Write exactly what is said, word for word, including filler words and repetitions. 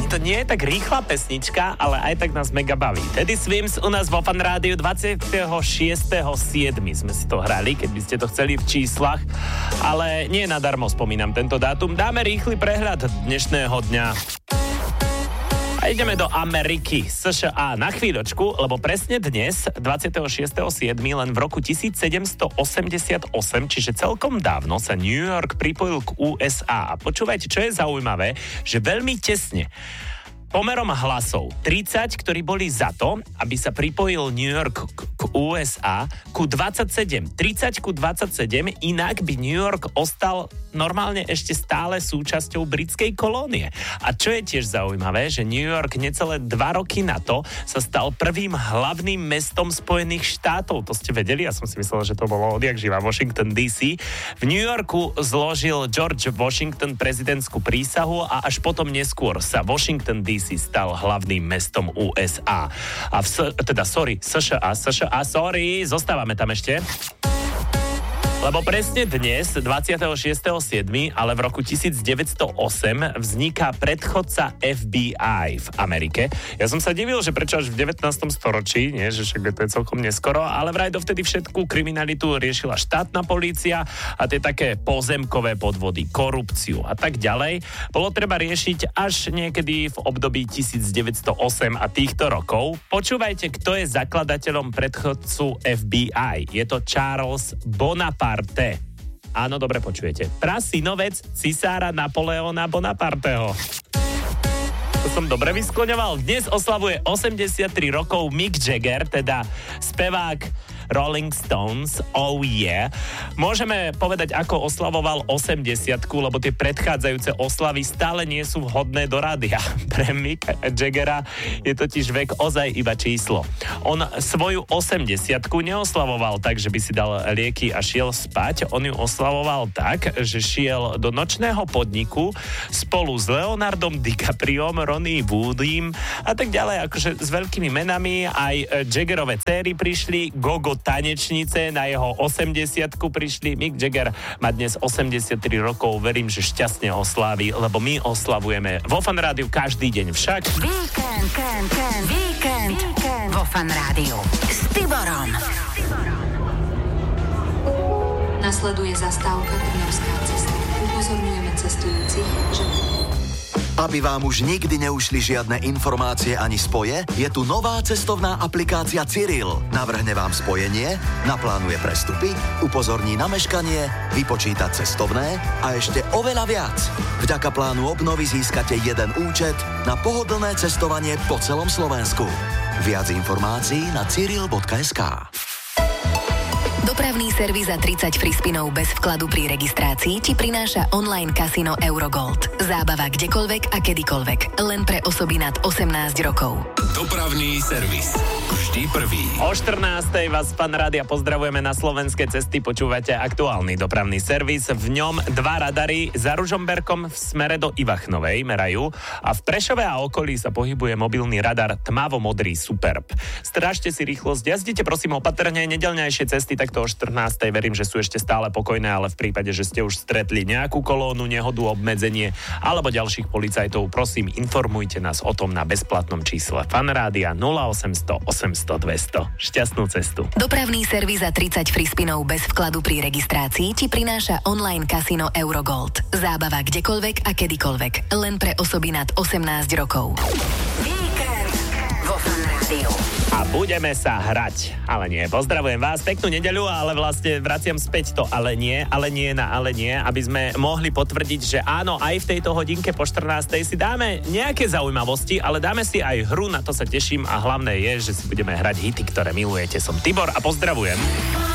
Ani to nie je tak rýchla pesnička, ale aj tak nás mega baví. Teddy Swims u nás vo Fan Rádiu dvadsiateho šiesteho siedmeho sme si to hrali, keď by ste to chceli v číslach, ale nie nadarmo spomínam tento dátum. Dáme rýchly prehľad dnešného dňa. A ideme do Ameriky, es ká á na chvíľočku, lebo presne dnes, dvadsiateho šiesteho siedmeho len v roku tisícsedemstoosemdesiatosem, čiže celkom dávno, sa New York pripojil k ú es á. A počúvajte, čo je zaujímavé, že veľmi tesne pomerom hlasov tridsať, ktorí boli za to, aby sa pripojil New York k, k ú es á, ku dvadsaťsedem. tridsať ku dvadsaťsedem, inak by New York ostal normálne ešte stále súčasťou britskej kolónie. A čo je tiež zaujímavé, že New York necelé dva roky na to sa stal prvým hlavným mestom Spojených štátov. To ste vedeli? Ja som si myslel, že to bolo odjak živa Washington dé cé. V New Yorku zložil George Washington prezidentskú prísahu a až potom neskôr sa Washington dé cé stal hlavným mestom ú es á. A v, teda, sorry, es ká á, es ká á, sorry, zostávame tam ešte. Lebo presne dnes, dvadsiateho šiesteho siedmeho, ale v roku tisícdeväťstoosem vzniká predchodca ef bí aj v Amerike. Ja som sa divil, že prečo až v devätnástom storočí, nie, že však to je celkom neskoro, ale vraj dovtedy všetku kriminalitu riešila štátna polícia a tie také pozemkové podvody, korupciu a tak ďalej. Bolo treba riešiť až niekedy v období tisícdeväťstoosem a týchto rokov. Počúvajte, kto je zakladateľom predchodcu ef bí aj. Je to Charles Bonaparte. Áno, dobre počujete. Prasynovec cisára Napoleona Bonaparteho. To som dobre vyskloňoval. Dnes oslavuje osemdesiattri rokov Mick Jagger, teda spevák Rolling Stones, oh yeah. Môžeme povedať, ako oslavoval osemdesiatku, lebo tie predchádzajúce oslavy stále nie sú vhodné do rádia. Pre Micka Jaggera je totiž vek ozaj iba číslo. On svoju osemdesiatku neoslavoval tak, že by si dal lieky a šiel spať. On ju oslavoval tak, že šiel do nočného podniku spolu s Leonardom DiCapriom, Ronnie Woodym a tak ďalej, akože s veľkými menami. Aj Jaggerove céry prišli, Gogo tanečnice, na jeho osemdesiatku prišli. Mick Jagger má dnes osemdesiattri rokov, verím, že šťastne oslávi, lebo my oslavujeme vo Fan Rádiu každý deň však. Víkend, víkend, víkend, víkend vo Fan Rádiu s Tiborom. Nasleduje zastávka Trnavská cesta. Upozorňujeme cestujúcich, že... Aby vám už nikdy neušli žiadne informácie ani spoje, je tu nová cestovná aplikácia Cyril. Navrhne vám spojenie, naplánuje prestupy, upozorní na meškanie, vypočíta cestovné a ešte oveľa viac. Vďaka plánu obnovy získate jeden účet na pohodlné cestovanie po celom Slovensku. Viac informácií na cyril bodka es ká. Dopravný servis za tridsať free spinov bez vkladu pri registrácii ti prináša online kasino Eurogold. Zábava kdekoľvek a kedykoľvek. Len pre osoby nad osemnásť rokov. Dopravný servis. Vždy prvý. O štrnástej vás Fan Rádia pozdravujeme na slovenské cesty. Počúvate aktuálny dopravný servis. V ňom dva radary za Ružomberkom v smere do Ivachnovej merajú a v Prešove a okolí sa pohybuje mobilný radar tmavo-modrý Superb. Strážte si rýchlosť, jazdite prosím opatrne, nedeľňajšie cesty tak o štrnástej verím, že sú ešte stále pokojné, ale v prípade, že ste už stretli nejakú kolónu, nehodu, obmedzenie alebo ďalších policajtov, prosím, informujte nás o tom na bezplatnom čísle Fan Rádia nula osemsto osemsto dvesto. Šťastnú cestu. Dopravný servis za tridsať free spinov bez vkladu pri registrácii ti prináša online kasino Eurogold. Zábava kdekoľvek a kedykoľvek. Len pre osoby nad osemnásť rokov. Víkend vo Fan Rádiu. A budeme sa hrať. Ale nie. Pozdravujem vás, peknú nedeľu, ale vlastne vraciam späť to ale nie, ale nie na ale nie, aby sme mohli potvrdiť, že áno, aj v tejto hodinke po štrnástej si dáme nejaké zaujímavosti, ale dáme si aj hru, na to sa teším a hlavné je, že si budeme hrať hity, ktoré milujete. Som Tibor a pozdravujem.